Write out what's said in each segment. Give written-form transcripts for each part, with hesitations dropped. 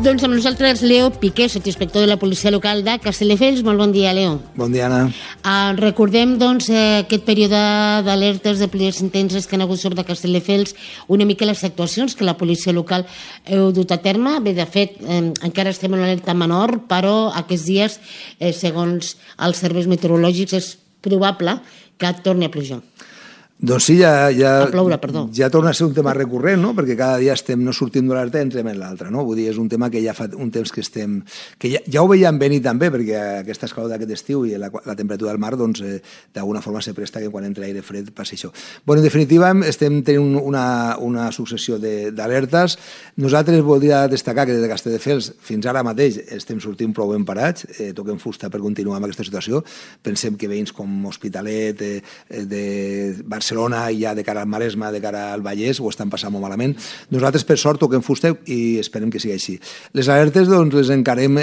Doncs amb nosaltres Leo Piqué, subinspector de la policia local de Castelldefels. Molt bon dia, Leo. Bon dia, Anna. Recordem, doncs, aquest període d'alertes de pluges intenses que han hagut sobre Castelldefels, una mica les actuacions que la policia local heu dut a terme. Bé, de fet, encara estem en alerta menor, però aquests dies, segons els serveis meteorològics, és probable que torni a plujar. Doncs sí, a ploure, perdó. Ja torna a ser un tema recurrent, no? Perquè cada dia no sortim de l'alerta i entrem en l'altra, no? Vull dir, és un tema que ja fa un temps que estem... que ja ho veiem venir també, perquè aquesta escalada d'aquest estiu i la temperatura del mar, doncs, d'alguna forma se presta que quan entra aire fred passi això. Bueno, en definitiva, estem tenint una successió d'alertes. Nosaltres voldria destacar que des de Castelldefels fins ara mateix estem sortint prou ben parats, toquem fusta per continuar amb aquesta situació. Pensem que veïns com Hospitalet, de Barcelona i ja de cara al Maresme, de cara al Vallès, ho estan passant molt malament. Nosaltres, per sort, toquem fusta i esperem que sigui així. Les alertes doncs, les encarem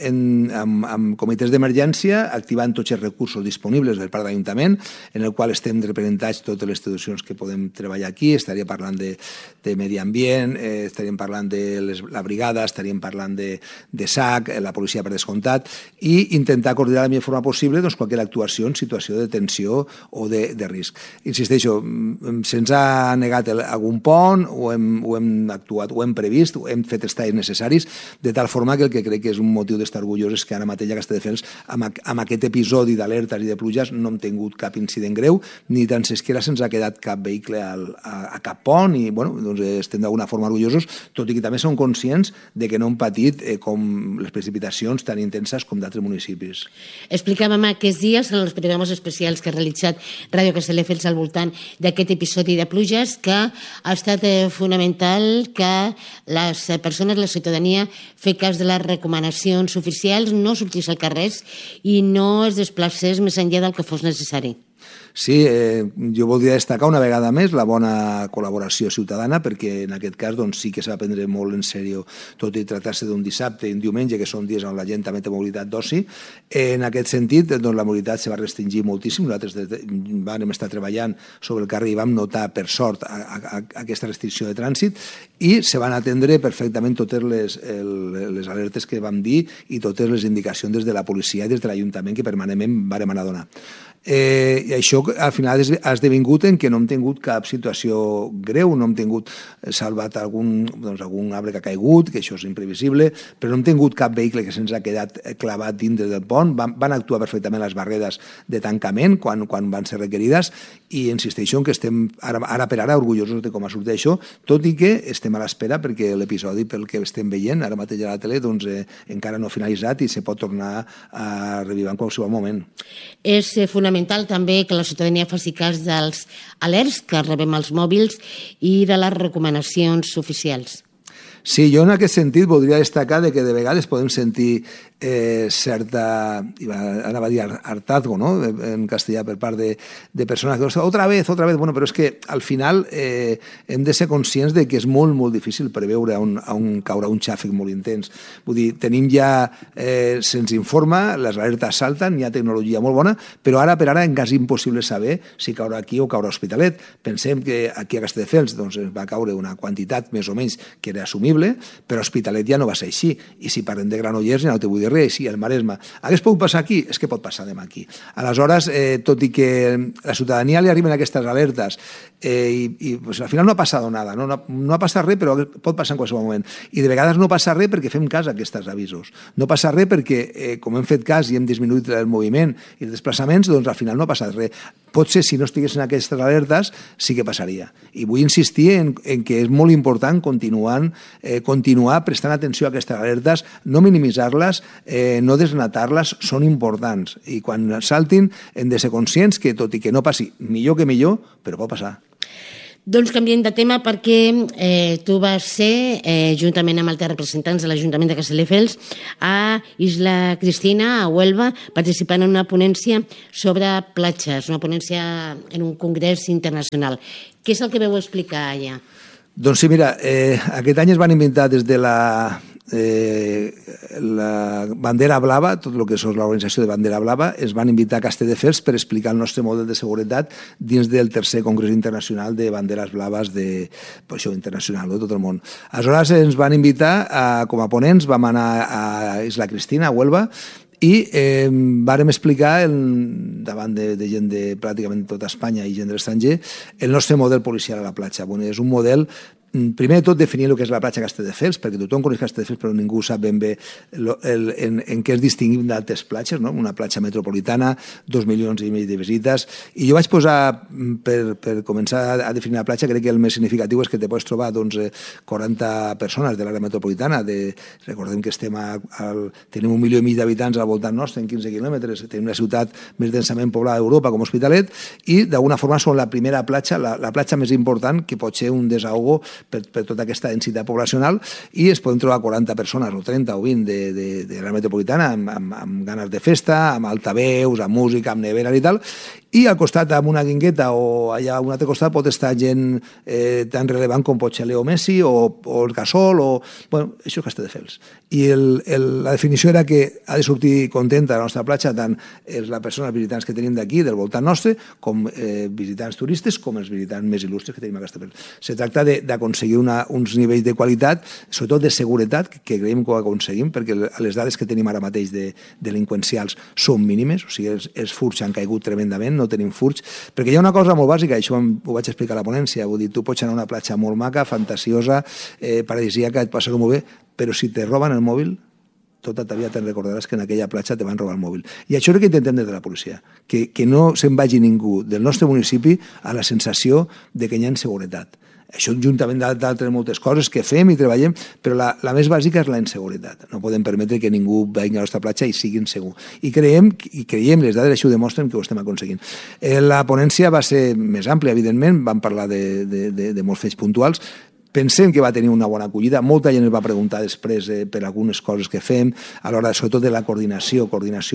amb comitès d'emergència, activant tots els recursos disponibles del part d'Ajuntament, en el qual estem representats totes les institucions que podem treballar aquí. Estaria parlant de medi ambient, estaríem parlant de la brigada, estaríem parlant de SAC, la policia per descomptat, i intentar coordinar de la millor forma possible qualsevol actuació en situació de tensió o de risc. Insisteixo, se'ns ha negat algun pont, ho hem actuat, ho hem previst, hem fet els talls necessaris, de tal forma que el que crec que és un motiu d'estar orgullós és que ara mateix a Castelldefels, amb aquest episodi d'alertes i de pluges, no hem tingut cap incident greu, ni tan siquiera se'ns ha quedat cap vehicle a cap pont, i bueno, doncs estem d'alguna forma orgullosos, tot i que també som conscients de que no hem patit com les precipitacions tan intenses com d'altres municipis. Explicàvem aquests dies en els programes especials que ha realitzat Ràdio Castelldefels al voltant d'aquest episodi de pluges, que ha estat fonamental que les persones, la ciutadania, fer cas de les recomanacions oficials, no sortís al carrer i no es desplacés més enllà del que fos necessari. Sí, jo voldria destacar una vegada més la bona col·laboració ciutadana, perquè en aquest cas sí que s'ha de prendre molt en sèrio, tot i tractar-se d'un dissabte i un diumenge, que són dies on la gent també té mobilitat d'oci. En aquest sentit, la mobilitat se va restringir moltíssim. Nosaltres vam estar treballant sobre el carrer i vam notar, per sort, aquesta restricció de trànsit, i se van atendre perfectament totes les alertes que vam dir i totes les indicacions des de la policia i des de l'Ajuntament que permanentment vàrem anar a donar. I això al final ha esdevingut en que no hem tingut cap situació greu, no hem tingut salvat algun arbre que ha caigut, que això és imprevisible, però no hem tingut cap vehicle que se'ns ha quedat clavat dintre del pont. Van actuar perfectament les barreres de tancament quan van ser requerides, i insisteixo en que estem ara per ara orgullosos de com ha sortit això, tot i que estem a l'espera perquè l'episodi, pel que estem veient ara mateix a la tele, encara no ha finalitzat i se pot tornar a revivar en qualsevol moment. És fonamental també que la ciutadania faci cas dels alerts que rebem als mòbils i de les recomanacions oficials. Sí, jo en aquest sentit voldria destacar que de vegades podem sentir certa, anava a dir hartazgo, ¿no?, en castellà, per part de persones que otra vez, bueno, però és que al final hem de ser conscients de que és molt, molt difícil preveure on caurà un xàfec molt intens. Vull dir, tenim ja, se'ns informa, les alertes salten, hi ha tecnologia molt bona, però ara per ara és impossible saber si caurà aquí o caurà a Hospitalet. Pensem que aquí a Castelldefels va caure una quantitat més o menys que era assumible, però a Hospitalet ja no va ser així. I si parlem de Granollers, ja no te vull dir res, sí, el Maresme. Hagués pogut passar aquí? És que pot passar demà aquí. Aleshores, tot i que a la ciutadania li arriben aquestes alertes i al final no ha passat nada, no ha passat res, però pot passar en qualsevol moment. I de vegades no passa res perquè fem cas a aquests avisos. No passa res perquè, com hem fet cas i hem disminuït el moviment i els desplaçaments, doncs al final no ha passat res. Potser si no estiguessin aquestes alertes sí que passaria. I vull insistir en que és molt important continuar prestant atenció a aquestes alertes, no minimitzar-les, no desnatar-les, són importants. I quan saltin hem de ser conscients que, tot i que no passi millor que millor, però pot passar. Doncs canviem de tema perquè tu vas ser, juntament amb altres representants de l'Ajuntament de Castelldefels, a Isla Cristina, a Huelva, participant en una ponència sobre platges, una ponència en un congrés internacional. Què és el que vau explicar allà? Doncs sí, mira, aquest any es van inventar des de la Bandera Blava, tot el que és l'organització de Bandera Blava, es van invitar a Castelldefels per explicar el nostre model de seguretat dins del tercer Congrés Internacional de Banderes Blaves internacional, de tot el món. Aleshores ens van invitar, com a ponents, vam anar a Isla Cristina, a Huelva, i vàrem explicar davant de gent de pràcticament tota Espanya i gent de l'estranger el nostre model policial a la platja. És un model, primer de tot, definir el que és la platja Castelldefels, perquè tothom coneix Castelldefels però ningú sap ben bé en què es distingim d'altres platges, no? Una platja metropolitana, 2,5 milions de visites, i jo vaig posar, per començar a definir la platja, crec que el més significatiu és que te pots trobar 40 persones de l'àrea metropolitana, recordem que tenim 1,5 milió d'habitants al voltant nostre, en 15 quilòmetres, tenim la ciutat més densament poblada d'Europa com Hospitalet, i d'alguna forma són la primera platja, la platja més important, que pot ser un desahogo per tota aquesta densitat poblacional, i es poden trobar 40 persones o 30 o 20 de la metropolitana amb ganes de festa, amb altaveus, amb música, amb nevera i tal, i al costat, amb una guingueta o allà a un altre costat, pot estar gent tan rellevant com pot ser Leo Messi o el Gasol, bueno, això és Castelldefels. I la definició era que ha de sortir contenta la nostra platja tant les persones visitants que tenim d'aquí, del voltant nostre, com visitants turistes, com els visitants més il·lustres que tenim a Castelldefels. Se tracta d'aconseguir uns nivells de qualitat, sobretot de seguretat, que creiem que ho aconseguim, perquè les dades que tenim ara mateix de delinqüencials són mínimes, o sigui, els furts han caigut tremendament, no tenim furts, perquè hi ha una cosa molt bàsica, això ho vaig explicar a la ponència, vull dir, tu pots anar a una platja molt maca, fantasiosa, paradisíaca, et passa molt bé, però si te roben el mòbil, tota ta vida te'n recordaràs que en aquella platja te van robar el mòbil. I això és el que intentem des de la policia, que no se'n vagi ningú del nostre municipi a la sensació de que hi ha inseguretat. Això juntament d'altres moltes coses que fem i treballem, però la més bàsica és la inseguretat. No podem permetre que ningú vagi a la nostra platja i sigui insegur. I creiem, les dades això ho demostren, que ho estem aconseguint. La ponència va ser més àmplia, evidentment, vam parlar de molts fets puntuals. Pensem que va tenir una bona acollida. Molta gent ens va preguntar després per algunes coses que fem, a l'hora, sobretot, de la coordinació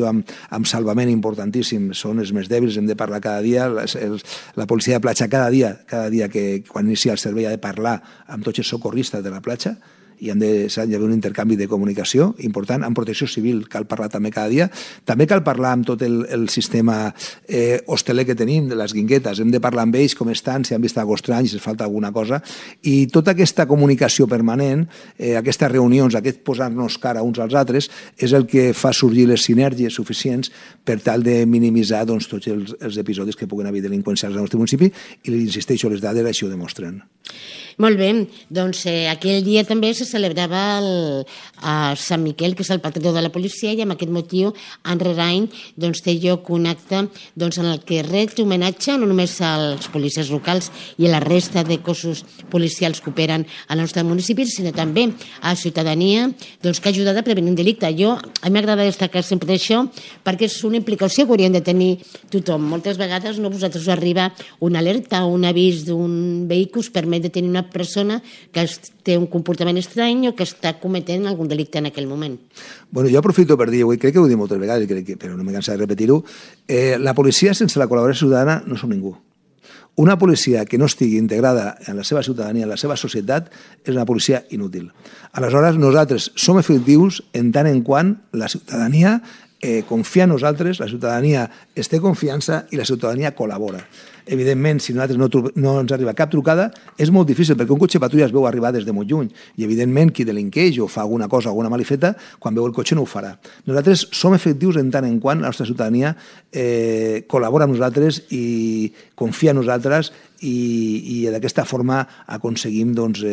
amb salvament, importantíssim. Són els més dèbils, hem de parlar cada dia. La policia de platja cada dia que quan inicia el servei ha de parlar amb tots els socorristes de la platja, i ha d'haver un intercanvi de comunicació important. Amb protecció civil cal parlar també cada dia. També cal parlar amb tot el sistema hosteler que tenim, de les guinguetes. Hem de parlar amb ells, com estan, si han vist algú estrany, si els falta alguna cosa. I tota aquesta comunicació permanent, aquestes reunions, aquest posar-nos cara uns als altres, és el que fa sorgir les sinergies suficients per tal de minimitzar tots els episodis que puguen haver delinqüencials al nostre municipi, i, insisteixo, les dades així ho demostren. Molt bé, doncs aquell dia també se celebrava a Sant Miquel, que és el patró de la policia, i amb aquest motiu, any rere any, té lloc un acte en el que ret homenatge no només als policies locals i a la resta de cossos policials que operen al nostre municipi, sinó també a la ciutadania que ha ajudat a prevenir un delicte. A mi m'agrada destacar sempre això perquè és una implicació que hauríem de tenir tothom. Moltes vegades vosaltres us arriba una alerta o un avís d'un vehicle que us permet de tenir una persona que té un comportament estrany o que està cometent algun delicte en aquell moment. Bueno, jo aprofito per dir, crec que ho he dit moltes vegades, però no m'he cansat de repetir-ho, la policia sense la col·laboració ciutadana no som ningú. Una policia que no estigui integrada en la seva ciutadania, en la seva societat, és una policia inútil. Aleshores, nosaltres som efectius en tant en quant la ciutadania confia en nosaltres, la ciutadania es té confiança i la ciutadania col·labora. Evidentment, si nosaltres no ens arriba cap trucada, és molt difícil, perquè un cotxe patrulla es veu arribar des de molt lluny, i evidentment qui delinqueix o fa alguna cosa, alguna malifeta, quan veu el cotxe no ho farà. Nosaltres som efectius en tant en quant la nostra ciutadania col·labora amb nosaltres i confia en nosaltres, i d'aquesta forma aconseguim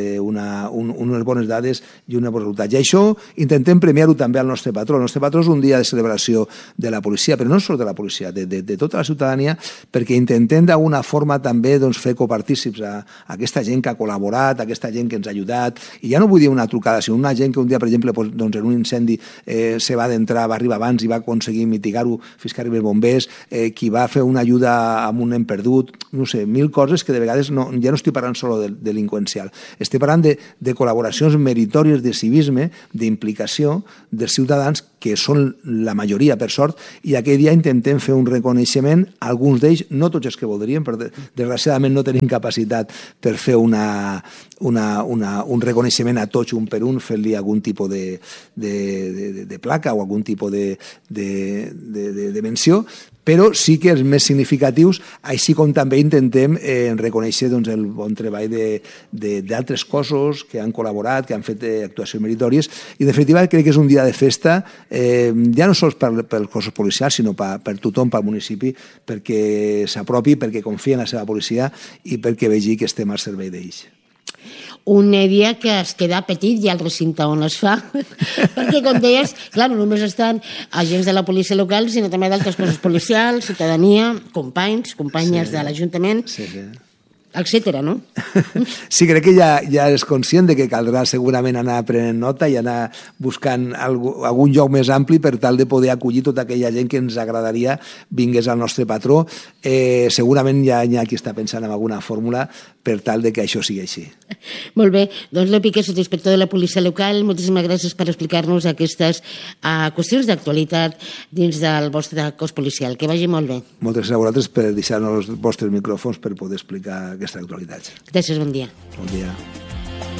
unes bones dades i uns bons resultats. I això intentem premiar-ho també al nostre patró. El nostre patró és un dia de celebració de la policia, però no sols de la policia, de tota la ciutadania, perquè intentem d'alguna forma també fer copartícips a aquesta gent que ha col·laborat, a aquesta gent que ens ha ajudat, i ja no vull dir una trucada, sinó una gent que un dia, per exemple, en un incendi se va adentrar, va arribar abans i va aconseguir mitigar-ho fins que arriben els bombers, qui va fer una ajuda amb un nen perdut, no sé, mil coses que de vegades ja no estic parlant solo de delinqüencial, estic parlant de col·laboracions meritòries de civisme, d'implicació dels ciutadans que són la majoria, per sort, i aquell dia intentem fer un reconeixement, alguns d'ells, no tots els que voldríem, però desgraciadament no tenim capacitat per fer un reconeixement a tots un per un, fent-li algun tipus de placa o algun tipus de menció, però sí que els més significatius, així com també intentem reconèixer el bon treball d'altres cossos que han col·laborat, que han fet actuacions meritòries, i en definitiva crec que és un dia de festa, ja no sols pels cossos policials, sinó per tothom, pel municipi, perquè s'apropi, perquè confia en la seva policia i perquè vegi que estem al servei d'ells. Un dia que es queda petit i al recinte on es fa, perquè, com deies, clar, no només estan agents de la policia local, sinó també d'altres cossos policials, ciutadania, companyes de l'Ajuntament, etcètera, no? Sí, crec que ja és conscient de que caldrà segurament anar prenent nota i anar buscant algun lloc més ampli per tal de poder acollir tota aquella gent que ens agradaria vingués al nostre patró. Segurament ja hi ha qui està pensant en alguna fórmula per tal de que això sigui així. Molt bé, doncs Leo Piqué, subinspector de la policia local, moltíssimes gràcies per explicar-nos aquestes qüestions d'actualitat dins del vostre cos policial. Que vagi molt bé. Moltes gràcies a vosaltres per deixar-nos els vostres micròfons per poder explicar aquestes actualitats. Gràcies, bon dia. Bon dia.